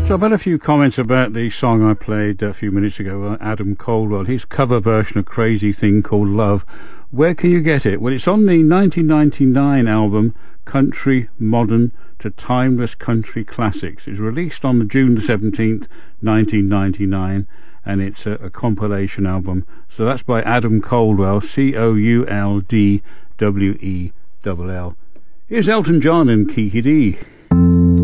So I've had a few comments about the song I played a few minutes ago, Adam Caldwell, his cover version of Crazy Thing Called Love. Where can you get it? Well, it's on the 1999 album Country Modern to Timeless Country Classics. It's released on June the 17th, 1999, and it's a compilation album. So that's by Adam Caldwell, Couldwell. Here's Elton John and Kiki Dee.